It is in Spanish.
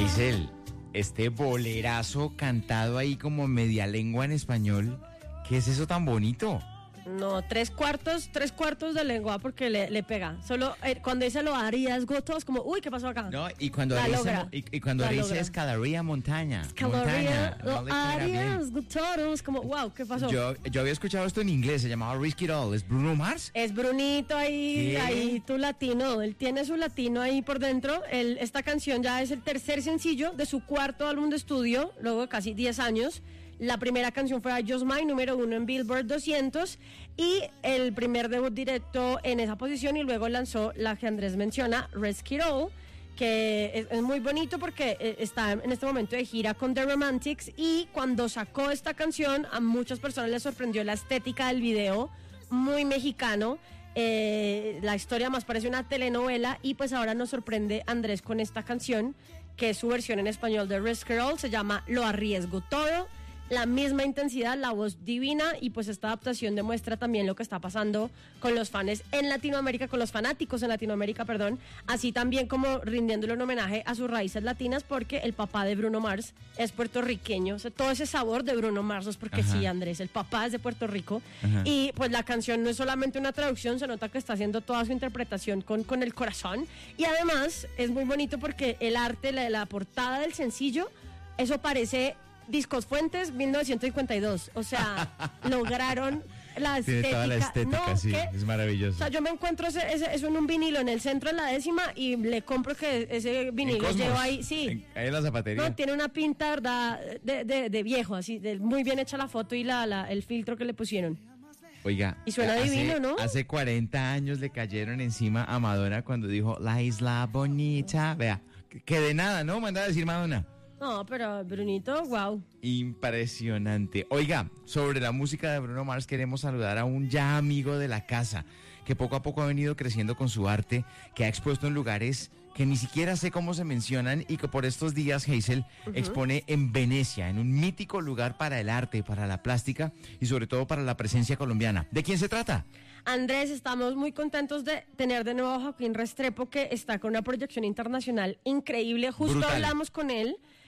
Hazel, este bolerazo cantado ahí como media lengua en español, ¿qué es eso tan bonito? No, tres cuartos de lengua porque le pega. Solo cuando dice lo harías gotos, como, uy, ¿qué pasó acá? No, y cuando La dice, logra. y cuando La dice logra. escalaría montaña. Caloría, montaña, no lo le queda bien. harías gotos, como, wow, ¿qué pasó? Yo había escuchado esto en inglés, se llamaba Risk It All. ¿Es Bruno Mars? Es Brunito ahí, ¿Qué? ahí tu latino, él tiene su latino ahí por dentro. Esta canción ya es el tercer sencillo de su cuarto álbum de estudio, luego de casi 10 años. La primera canción fue I Just Mine, número 1 en Billboard 200, y el primer debut directo en esa posición, y luego lanzó la que Andrés menciona, Risk It All, que es muy bonito porque está en este momento de gira con The Romantics, y cuando sacó esta canción a muchas personas les sorprendió la estética del video, muy mexicano. La historia más parece una telenovela, y pues ahora nos sorprende Andrés con esta canción, que es su versión en español de Risk It All, se llama Lo Arriesgo Todo. La misma intensidad, la voz divina, y pues esta adaptación demuestra también lo que está pasando con los fans en Latinoamérica, con los fanáticos en Latinoamérica, perdón, así también como rindiéndole un homenaje a sus raíces latinas, porque el papá de Bruno Mars es puertorriqueño, o sea, todo ese sabor de Bruno Mars es porque Ajá. sí, Andrés, el papá es de Puerto Rico. Ajá. Y pues la canción no es solamente una traducción, se nota que está haciendo toda su interpretación con el corazón, y además es muy bonito porque el arte, la portada del sencillo, eso parece Discos Fuentes 1952, o sea, lograron la estética. Tiene toda la estética, No, sí, que- es maravilloso. O sea, yo me encuentro eso en un vinilo en el centro, en la 10ª, y le compro que ese vinilo Cosmos, llevo ahí, sí. ahí en la zapatería. No, tiene una pinta, ¿verdad? De viejo, así, muy bien hecha la foto y el filtro que le pusieron. Oiga, Y suena divino, ¿no? Hace 40 años le cayeron encima a Madonna cuando dijo La Isla Bonita. Vea, que de nada, ¿no? Manda a decir Madonna. No, pero Brunito, wow. Impresionante. Oiga, sobre la música de Bruno Mars queremos saludar a un ya amigo de la casa que poco a poco ha venido creciendo con su arte, que ha expuesto en lugares que ni siquiera sé cómo se mencionan y que por estos días Hazel expone en Venecia, en un mítico lugar para el arte, para la plástica y sobre todo para la presencia colombiana. ¿De quién se trata? Andrés, estamos muy contentos de tener de nuevo a Joaquín Restrepo, que está con una proyección internacional increíble. Justo Brutal. hablamos con él